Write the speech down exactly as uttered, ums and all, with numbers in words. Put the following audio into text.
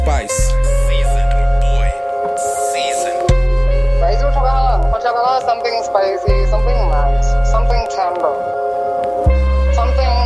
Spice. Seasoned, my boy. Seasoned. Guys, uठ ka. Something spicy, something nice, something tender, something